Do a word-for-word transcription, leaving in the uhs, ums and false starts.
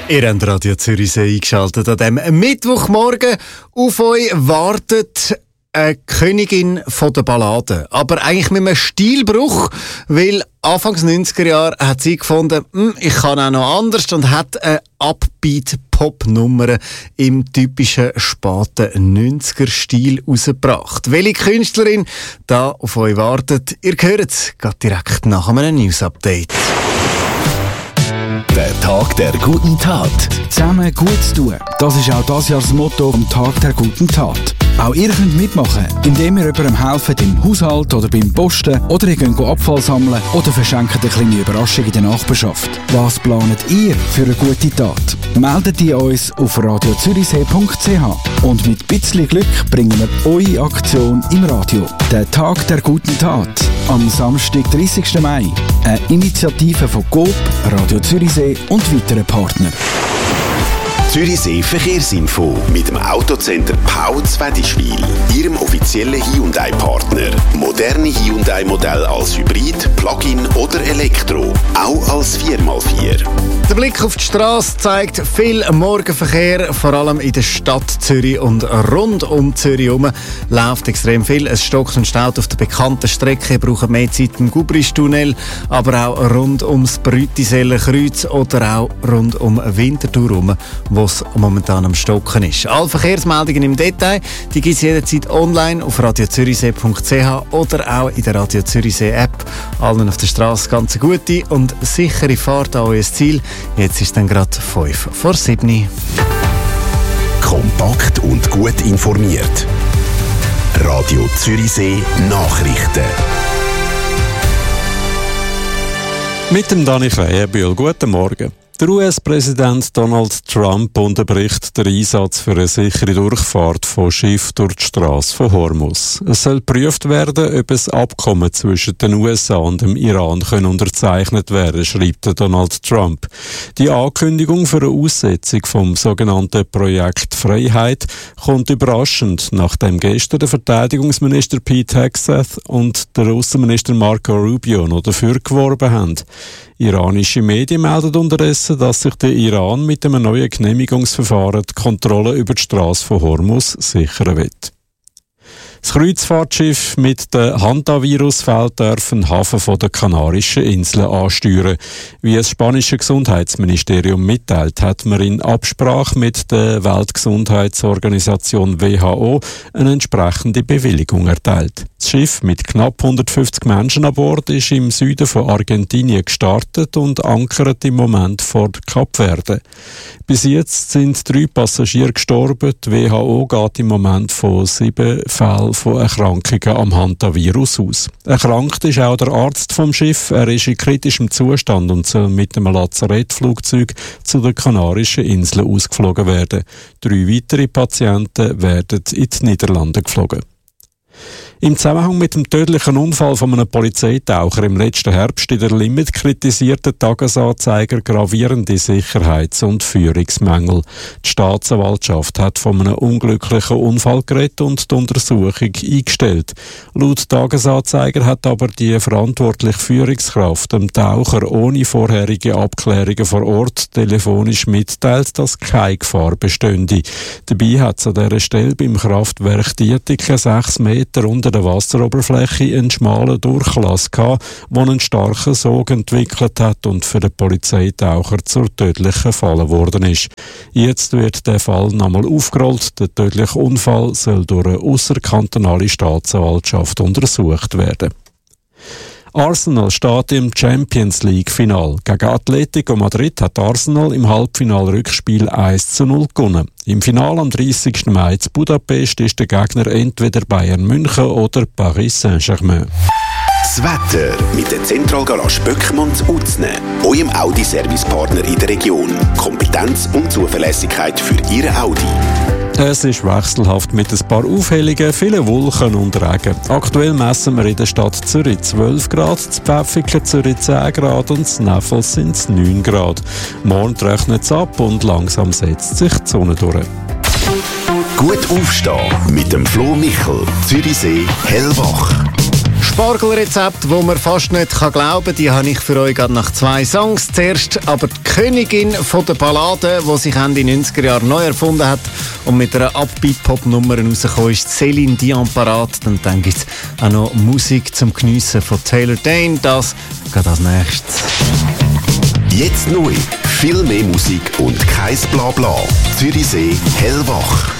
Ihr habt Radio Zürichsee eingeschaltet. An diesem Mittwochmorgen auf euch wartet eine Königin von der Ballade. Aber eigentlich mit einem Stilbruch, weil Anfangs neunziger Jahre hat sie gefunden, ich kann auch noch anders, und hat eine Upbeat-Pop-Nummer im typischen späten neunziger-Stil rausgebracht. Welche Künstlerin da auf euch wartet, ihr hört es gerade direkt nach einem News-Update. Der Tag der guten Tat. Zusammen gut zu tun. Das ist auch das Jahr das Motto vom Tag der guten Tat. Auch ihr könnt mitmachen, indem ihr jemandem helft im Haushalt oder beim Posten, oder ihr könnt Abfall sammeln oder verschenkt eine kleine Überraschung in der Nachbarschaft. Was planet ihr für eine gute Tat? Meldet ihr uns auf radio zürichsee punkt c h und mit ein bisschen Glück bringen wir eure Aktion im Radio. Der Tag der guten Tat. Am Samstag, dreißigsten Mai. Eine Initiative von Coop, Radio Zürichsee und weiteren Partnern. Zürichsee Verkehrsinfo mit dem Autocenter Pau Zwedischwil, Ihrem offiziellen Hyundai-Partner. Moderne Hyundai-Modelle als Hybrid, Plug-in oder Elektro, auch als vier mal vier. Der Blick auf die Straße zeigt viel Morgenverkehr, vor allem in der Stadt Zürich und rund um Zürich herum läuft extrem viel. Es stockt und staut auf der bekannten Strecke, braucht mehr Zeit im Gubristunnel, aber auch rund ums Brütiseller Kreuz oder auch rund um Winterthur herum, wo es momentan am Stocken ist. Alle Verkehrsmeldungen im Detail, die gibt es jederzeit online auf radio zürichsee punkt c h oder auch in der Radio Zürichsee App. Allen auf der Straße ganz gute und sichere Fahrt an euer Ziel. Jetzt ist dann gerade fünf vor sieben. Kompakt und gut informiert. Radio Zürichsee Nachrichten. Mit dem Dani Krähenbühl. Guten Morgen. Der U S-Präsident Donald Trump unterbricht den Einsatz für eine sichere Durchfahrt von Schiffen durch die Strasse von Hormuz. Es soll geprüft werden, ob ein Abkommen zwischen den U S A und dem Iran können unterzeichnet werden, schreibt Donald Trump. Die Ankündigung für eine Aussetzung vom sogenannten Projekt Freiheit kommt überraschend, nachdem gestern der Verteidigungsminister Pete Hegseth und der Außenminister Marco Rubio noch dafür geworben haben. Iranische Medien melden unterdessen, dass sich der Iran mit einem neuen Genehmigungsverfahren die Kontrolle über die Strasse von Hormuz sichern wird. Das Kreuzfahrtschiff mit dem Hantavirus-Feld darf den Hafen der Kanarischen Inseln ansteuern. Wie das spanische Gesundheitsministerium mitteilt, hat man in Absprache mit der Weltgesundheitsorganisation W H O eine entsprechende Bewilligung erteilt. Das Schiff mit knapp hundertfünfzig Menschen an Bord ist im Süden von Argentinien gestartet und ankert im Moment vor Kapverden. Bis jetzt sind drei Passagiere gestorben. Die W H O geht im Moment von sieben Fällen von Erkrankungen am Hantavirus aus. Erkrankt ist auch der Arzt vom Schiff. Er ist in kritischem Zustand und soll mit einem Lazarettflugzeug zu den Kanarischen Inseln ausgeflogen werden. Drei weitere Patienten werden in die Niederlande geflogen. Im Zusammenhang mit dem tödlichen Unfall von einem Polizeitaucher im letzten Herbst in der Limit kritisiert der Tagesanzeiger gravierende Sicherheits- und Führungsmängel. Die Staatsanwaltschaft hat von einem unglücklichen Unfall geredet und die Untersuchung eingestellt. Laut Tagesanzeiger hat aber die verantwortliche Führungskraft dem Taucher ohne vorherige Abklärungen vor Ort telefonisch mitteilt, dass keine Gefahr bestünde. Dabei hat es an dieser Stelle beim Kraftwerk Dietike sechs Meter unter der Wasseroberfläche einen schmalen Durchlass gehabt, der einen starken Sog entwickelt hat und für den Polizeitaucher zur tödlichen Falle geworden ist. Jetzt wird der Fall nochmal aufgerollt. Der tödliche Unfall soll durch eine ausserkantonale Staatsanwaltschaft untersucht werden. Arsenal steht im Champions League-Final. Gegen Atletico Madrid hat Arsenal im Halbfinal-Rückspiel eins zu null gewonnen. Im Finale am dreißigsten Mai zu Budapest ist der Gegner entweder Bayern München oder Paris Saint-Germain. Das Wetter mit der Zentralgarage Böckmann zu Utzne, eurem Audi-Service-Partner in der Region. Kompetenz und Zuverlässigkeit für Ihren Audi. Es ist wechselhaft mit ein paar Aufhellungen, viele Wolken und Regen. Aktuell messen wir in der Stadt Zürich zwölf Grad, zu Pfäffiken Zürich zehn Grad und zu Neffels sind es neun Grad. Morgen trocknet es ab und langsam setzt sich die Sonne durch. Gut aufstehen mit dem Flo Michel, Zürichsee, hellwach. Spargelrezept, wo man fast nicht glauben kann, die habe ich für euch gerade nach zwei Songs. Zuerst aber die Königin von der Ballade, die sich Ende neunziger Jahre neu erfunden hat und mit einer Upbeat-Pop-Nummer rausgekommen ist, Céline Dion parat. Und dann gibt es auch noch Musik zum Geniessen von Taylor Dayne. Das geht als nächstes. Jetzt neu. Viel mehr Musik und kein Blabla. Zürichsee hellwach.